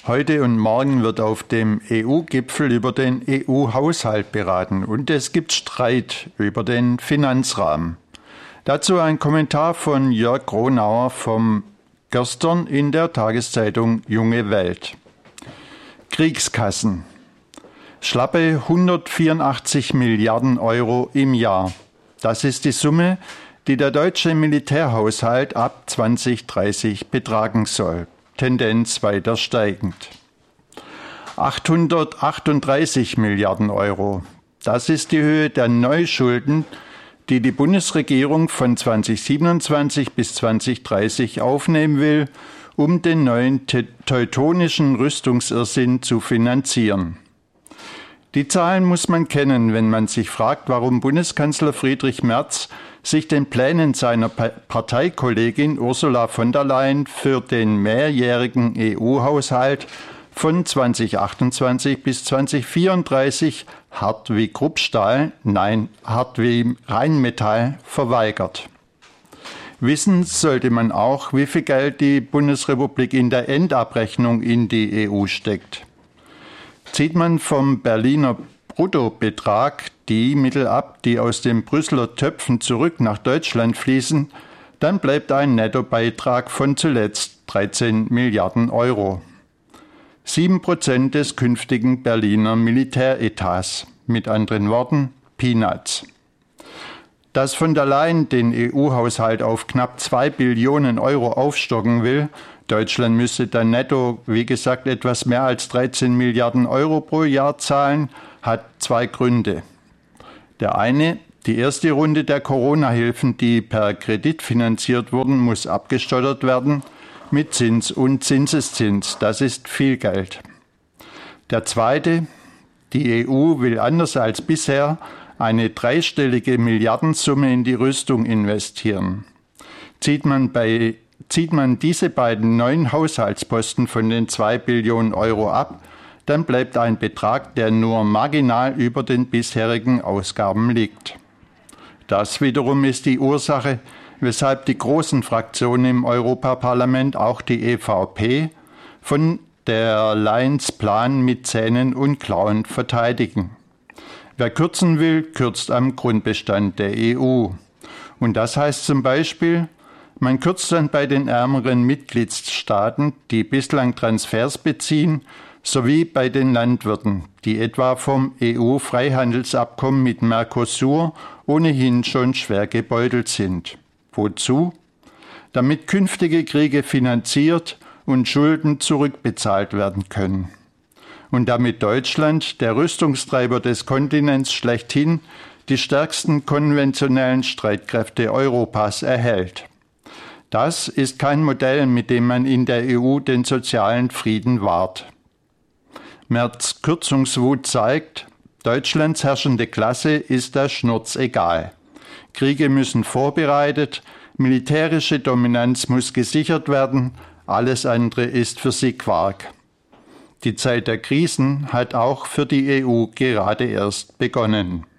Heute und morgen wird auf dem EU-Gipfel über den EU-Haushalt beraten und es gibt Streit über den Finanzrahmen. Dazu ein Kommentar von Jörg Gronauer vom gestern in der Tageszeitung Junge Welt. Kriegskassen. Schlappe 184 Milliarden Euro im Jahr. Das ist die Summe, die der deutsche Militärhaushalt ab 2030 betragen soll. Tendenz weiter steigend. 838 Milliarden Euro. Das ist die Höhe der Neuschulden, die die Bundesregierung von 2027 bis 2030 aufnehmen will, um den neuen teutonischen Rüstungsirrsinn zu finanzieren. Die Zahlen muss man kennen, wenn man sich fragt, warum Bundeskanzler Friedrich Merz sich den Plänen seiner Parteikollegin Ursula von der Leyen für den mehrjährigen EU-Haushalt von 2028 bis 2034 hart wie Kruppstahl, nein, hart wie Rheinmetall verweigert. Wissen sollte man auch, wie viel Geld die Bundesrepublik in der Endabrechnung in die EU steckt. Zieht man vom Berliner Bruttobetrag die Mittel ab, die aus den Brüsseler Töpfen zurück nach Deutschland fließen, dann bleibt ein Nettobeitrag von zuletzt 13 Milliarden Euro. 7% des künftigen Berliner Militäretats. Mit anderen Worten, Peanuts. Dass von der Leyen den EU-Haushalt auf knapp 2 Billionen Euro aufstocken will, Deutschland müsste dann netto, wie gesagt, etwas mehr als 13 Milliarden Euro pro Jahr zahlen, hat zwei Gründe. Der eine, die erste Runde der Corona-Hilfen, die per Kredit finanziert wurden, muss abgestottert werden mit Zins und Zinseszins. Das ist viel Geld. Der zweite, die EU will anders als bisher eine dreistellige Milliardensumme in die Rüstung investieren. Zieht man diese beiden neuen Haushaltsposten von den 2 Billionen Euro ab, dann bleibt ein Betrag, der nur marginal über den bisherigen Ausgaben liegt. Das wiederum ist die Ursache, weshalb die großen Fraktionen im Europaparlament, auch die EVP, von der Leyens Plan mit Zähnen und Klauen verteidigen. Wer kürzen will, kürzt am Grundbestand der EU. Und das heißt zum Beispiel, man kürzt dann bei den ärmeren Mitgliedstaaten, die bislang Transfers beziehen, sowie bei den Landwirten, die etwa vom EU-Freihandelsabkommen mit Mercosur ohnehin schon schwer gebeutelt sind. Wozu? Damit künftige Kriege finanziert und Schulden zurückbezahlt werden können. Und damit Deutschland, der Rüstungstreiber des Kontinents schlechthin, die stärksten konventionellen Streitkräfte Europas erhält. Das ist kein Modell, mit dem man in der EU den sozialen Frieden wahrt. Merz' Kürzungswut zeigt, Deutschlands herrschende Klasse ist der Schnurz egal. Kriege müssen vorbereitet, militärische Dominanz muss gesichert werden, alles andere ist für sie Quark. Die Zeit der Krisen hat auch für die EU gerade erst begonnen.